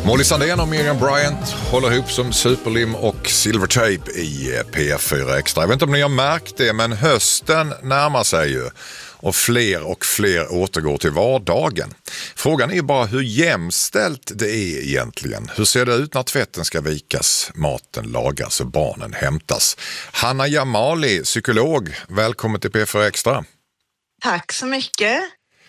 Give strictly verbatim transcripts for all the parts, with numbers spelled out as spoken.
Molly Sandén och Miriam Bryant håller ihop som superlim och silvertape i P F fyra Extra. Jag vet inte om ni har märkt det, men hösten närmar sig ju och fler och fler återgår till vardagen. Frågan är bara hur jämställt det är egentligen. Hur ser det ut när tvätten ska vikas, maten lagas och barnen hämtas? Hanna Jamali, psykolog, välkommen till P F fyra Extra. Tack så mycket.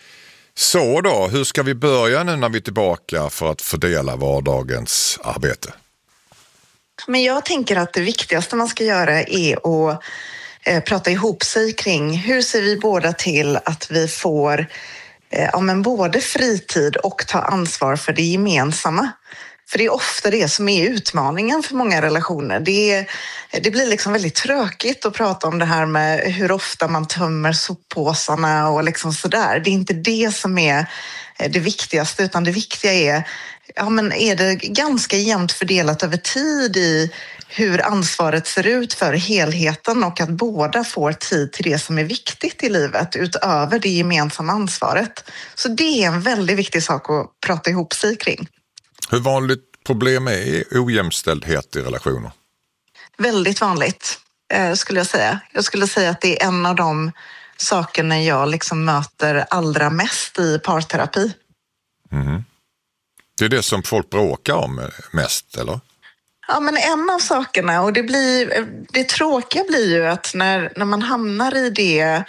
Så då, hur ska vi börja nu när vi är tillbaka för att fördela vardagens arbete? Men jag tänker att det viktigaste man ska göra är att eh, prata ihop sig kring hur ser vi båda till att vi får eh, ja, men både fritid och ta ansvar för det gemensamma. För det är ofta det som är utmaningen för många relationer. Det, är, det blir liksom väldigt tråkigt att prata om det här med hur ofta man tömmer soppåsarna och liksom sådär. Det är inte det som är det viktigaste, utan det viktiga är, ja, men är det ganska jämnt fördelat över tid i hur ansvaret ser ut för helheten och att båda får tid till det som är viktigt i livet utöver det gemensamma ansvaret. Så det är en väldigt viktig sak att prata ihop sig kring. Hur vanligt problem är ojämställdhet i relationer? Väldigt vanligt, eh, skulle jag säga. Jag skulle säga att det är en av de sakerna jag liksom möter allra mest i parterapi. Mm. Det är det som folk bråkar om mest, eller? Ja, men en av sakerna, och det, blir, det tråkiga blir ju att när, när man hamnar i det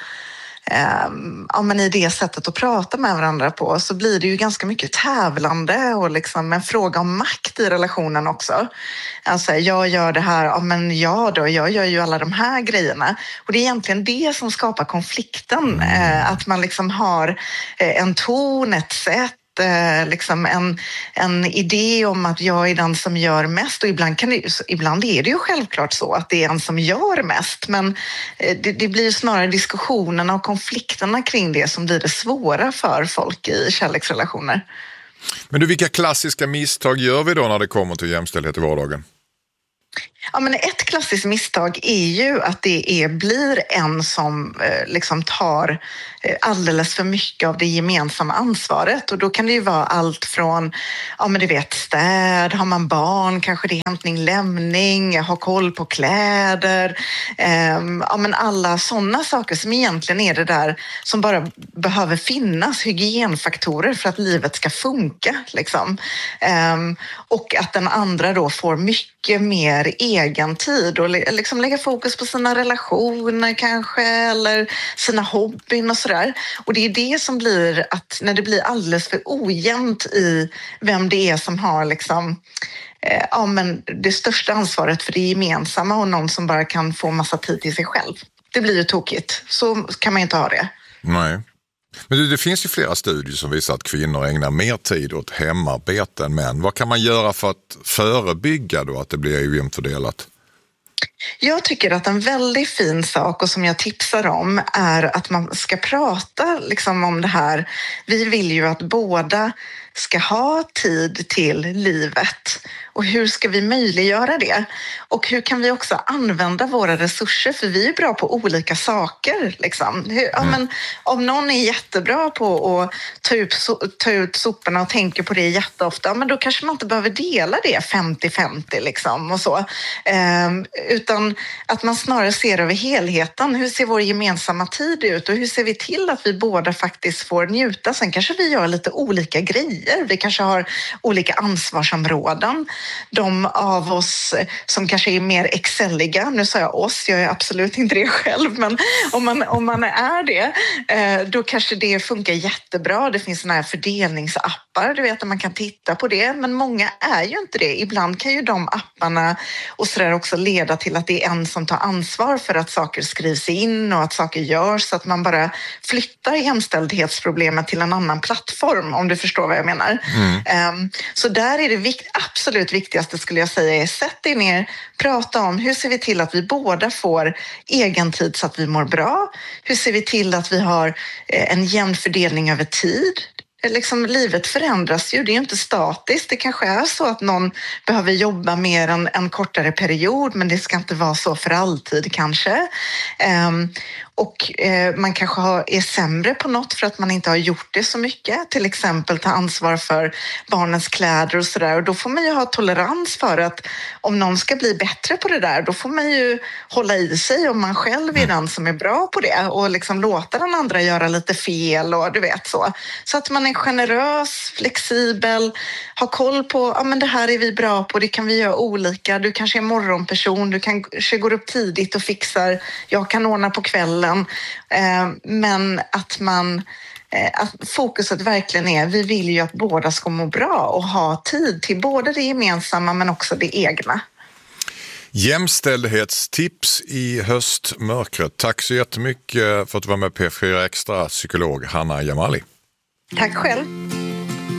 Ja, men i det sättet att prata med varandra på så blir det ju ganska mycket tävlande och liksom en fråga om makt i relationen också. Alltså, jag gör det här, ja men jag då, jag gör ju alla de här grejerna. Och det är egentligen det som skapar konflikten, att man liksom har en ton, ett sätt, liksom en, en idé om att jag är den som gör mest, och ibland, kan det, ibland är det ju självklart så att det är en som gör mest, men det, det blir snarare diskussionerna och konflikterna kring det som blir det svåra för folk i kärleksrelationer. Men du, vilka klassiska misstag gör vi då när det kommer till jämställdhet i vardagen? Ja, men ett klassiskt misstag är ju att det är, blir en som eh, liksom tar eh, alldeles för mycket av det gemensamma ansvaret. Och då kan det ju vara allt från, ja men du vet, städ, har man barn, kanske det är hämtning, lämning, ha koll på kläder. Eh, ja men alla sådana saker som egentligen är det där som bara behöver finnas, hygienfaktorer för att livet ska funka. Liksom. Eh, och att den andra då får mycket mer egen tid och liksom lägga fokus på sina relationer kanske eller sina hobbyn och sådär. Och det är det som blir att när det blir alldeles för ojämnt i vem det är som har liksom eh, ja, men det största ansvaret för det gemensamma och någon som bara kan få massa tid till sig själv. Det blir ju tokigt. Så kan man inte ha det. Nej. Men det, det finns ju flera studier som visar att kvinnor ägnar mer tid åt hemarbete än män. Vad kan man göra för att förebygga då att det blir ojämnt fördelat? Jag tycker att en väldigt fin sak och som jag tipsar om är att man ska prata liksom om det här. Vi vill ju att båda ska ha tid till livet. Och hur ska vi möjliggöra det? Och hur kan vi också använda våra resurser? För vi är bra på olika saker. Liksom. Hur, ja, men, om någon är jättebra på att ta ut, so, ta ut soporna och tänker på det jätteofta, men då kanske man inte behöver dela det femtio femtio. Liksom, och så. Ehm, utan att man snarare ser över helheten. Hur ser vår gemensamma tid ut? Och hur ser vi till att vi båda faktiskt får njuta? Sen kanske vi gör lite olika grejer. Vi kanske har olika ansvarsområden. De av oss som kanske är mer excelliga, nu sa jag oss, jag är absolut inte det själv, men om man, om man är det, då kanske det funkar jättebra. Det finns såna här fördelningsappar, du vet att man kan titta på det, men många är ju inte det. Ibland kan ju de apparna och sådär också leda till att det är en som tar ansvar för att saker skrivs in och att saker görs, så att man bara flyttar jämställdhetsproblemet till en annan plattform, om du förstår vad jag menar. Mm. Så där är det vikt, absolut viktigaste skulle jag säga är sätt er ner, prata om hur ser vi till att vi båda får egen tid så att vi mår bra. Hur ser vi till att vi har en jämn fördelning över tid? Liksom, livet förändras ju, det är ju inte statiskt. Det kanske är så att någon behöver jobba mer än en kortare period, men det ska inte vara så för alltid kanske. Um, och eh, man kanske har, är sämre på något för att man inte har gjort det så mycket. Till exempel ta ansvar för barnens kläder och sådär. Och då får man ju ha tolerans för att om någon ska bli bättre på det där, då får man ju hålla i sig om man själv är den som är bra på det och liksom låta den andra göra lite fel och du vet så. Så att man är generös, flexibel, har koll på, ja men det här är vi bra på, det kan vi göra olika. Du kanske är morgonperson, du kanske går upp tidigt och fixar, jag kan ordna på kvällen. Eh, men att man, eh, att fokuset verkligen är, vi vill ju att båda ska må bra och ha tid till både det gemensamma men också det egna. Jämställdhetstips i höstmörkret. Tack så jättemycket för att du var med på P fyra Extra, psykolog Hanna Jamali. Tack själv.